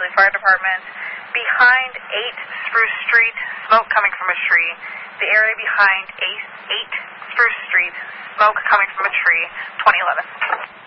Leslie Fire Department. Behind 8 Spruce Street, smoke coming from a tree. The area behind 8 Spruce Street, smoke coming from a tree, 2011.